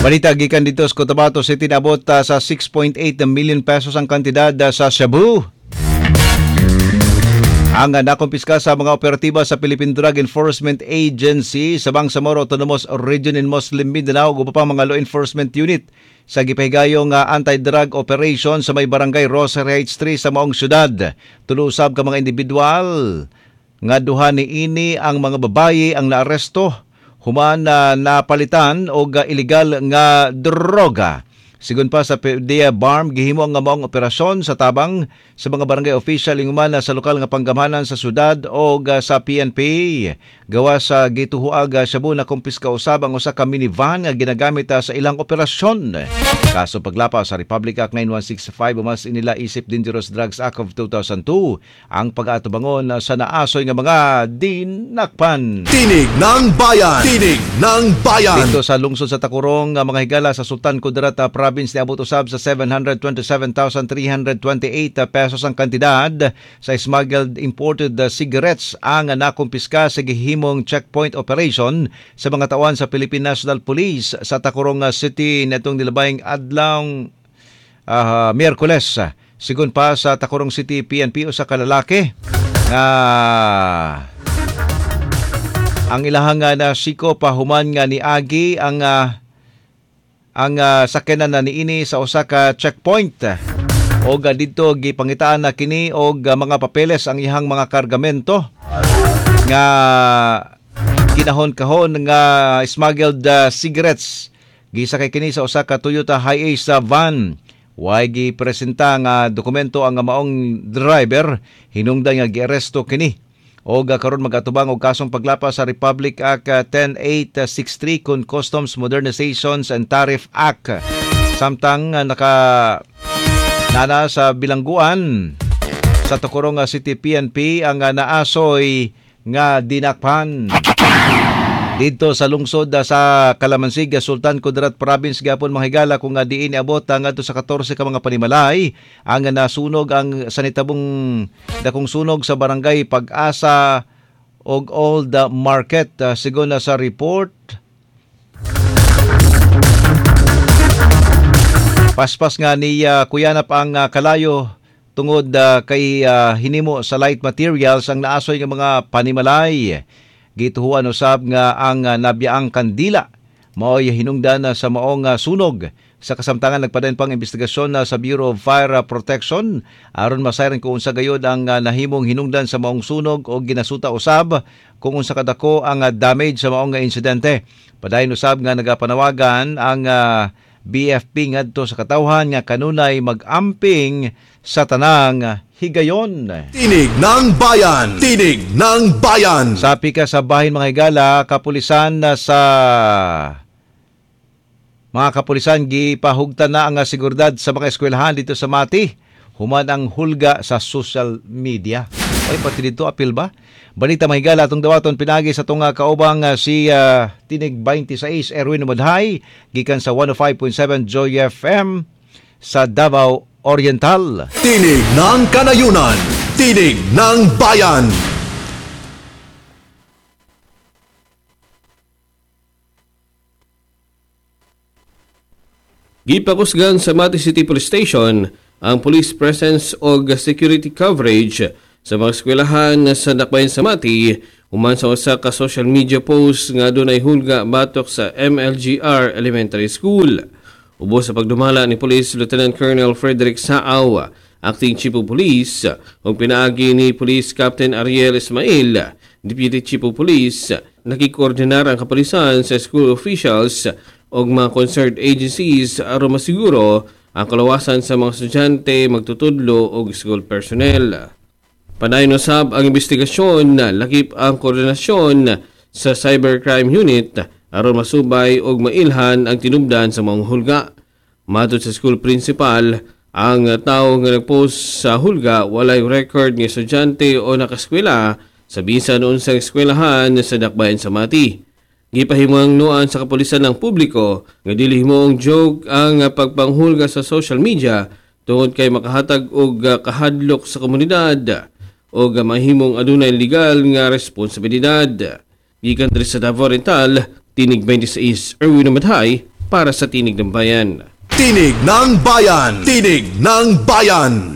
Balita gikan dito sa Cotabato City, naabot sa 6.8 million pesos ang kantidad sa shabu. Ang nakumpiska sa mga operatiba sa Philippine Drug Enforcement Agency sa Bangsamoro Autonomous Region in Muslim Mindanao ug pa mga law enforcement unit sa gipahigayong anti-drug operation sa may barangay Rosary Heights 3 sa maong syudad. Tulusab ka mga individual nga duha niini ang mga babaye ang naaresto human napalitan og illegal nga droga. Sigun pa sa PDEA BARM, gihimo ang maong operasyon sa tabang sa mga barangay official inguman sa lokal nga panggamanan sa syudad o sa PNP. Gawa sa gituhuag shabu na kumpiska usab ang usa ka minivan nga ginagamit sa ilang operasyon. Kaso paglapa sa Republic Act 9165 umas inila isip Dangerous Drugs Act of 2002 ang pag-atubangon sa naasoy nga mga dinakpan. Tinig ng Bayan! Tinig ng Bayan! Dito sa lungsod sa Takurong, mga higala sa Sultan Kudarat Province niabot usab sa 727,328 pesos ang kantidad sa smuggled imported cigarettes ang nakumpiska sa gihimong checkpoint operation sa mga tawan sa Philippine National Police sa Takurong City netong nilabayng adlaw Miyerkules. Sigun pa sa Takurong City PNP usa ka lalaki ang ilahang na siko pahuman nga niagi ang sakyanan na niini sa usa ka checkpoint og didto gipangitaan na kini og mga papeles ang ihang mga kargamento nga kinahon-kahon nga smuggled cigarettes. Gisakay kini sa usa ka Toyota Hiace van. Way gipresenta nga dokumento ang maong driver, hinungdan nga giaresto kini. Og karon magatubang og kasong paglapa sa Republic Act 10863 kun Customs Modernizations and Tariff Act. Samtang nana sa bilangguan sa Takurong City PNP ang naasoy nga dinakpan. Dito sa lungsod sa Calamansig, Sultan Kudarat Province gapon mahigala kung diin abot ngadto sa 14 ka mga panimalay ang nasunog ang sanitabong dakong sunog sa barangay Pag-asa og Old Market. Sigon sa report, paspas nga ni kuyanap ang kalayo tungod kay hinimo sa light materials ang naasoy nga mga panimalay. Gituhuan usab nga ang nabiyaang kandila mao'y hinungdan sa maong sunog. Sa kasamtangan nagpadayon pang investigasyon sa Bureau of Fire Protection aron masayran kung unsa gayud ang nahimong hinungdan sa maong sunog o ginasuta usab kung unsa kadako ang damage sa maong insidente. Padayon usab nga nagapanawagan ang BFP ngadto sa katawhan nga kanunay mag-amping sa tanang higayon. Tinig ng Bayan! Tinig ng Bayan! Sapi ka sa bahin mga higala, kapulisan gipahugtan na ang seguridad sa mga eskwelahan dito sa Mati. Human ang hulga sa social media. Ay, pati dito, apil ba? Balita mahigala, itong dawaton pinagi sa itong kaubang si Tinig 26 Erwin Umadhay, gikan sa 105.7 Joy FM sa Davao Oriental. Tinig ng Kanayunan! Tinig ng Bayan! Gipakusgan sa Mati City Police Station ang police presence o security coverage sa mga eskwelahan sa Dakbayan sa Mati human sa usa ka social media post nga dunay hulga batok sa MLGR Elementary School. Ubos sa pagdumala ni Police Lieutenant Colonel Frederick Saaw, Acting Chief of Police, o pinaagi ni Police Captain Ariel Ismail, Deputy Chief of Police, nakikoordinar ang kapulisan sa school officials o mga concerned agencies aron masiguro ang kalawasan sa mga estudyante, magtutudlo o school personnel. Panayon usab ang investigasyon, lakip ang koordinasyon sa Cybercrime Unit aron masubay og mailhan ang tinubdan sa mga hulga. Matod sa school principal, ang tao nga nagpost sa hulga walay record nga estudyante o nakaskwela sa bisan unsang eskwelahan sa Dakbayan sa Mati. Gipahimuang nuan sa kapulisan ng publiko nga dili himoong joke ang pagpanghulga sa social media tungod kay makahatag og kahadlok sa komunidad o mahimong adunay legal nga responsibilidad. Gikan diri sa Davao Oriental, Tinig 26 Erwin Umadhay para sa Tinig ng Bayan. Tinig ng Bayan! Tinig ng Bayan!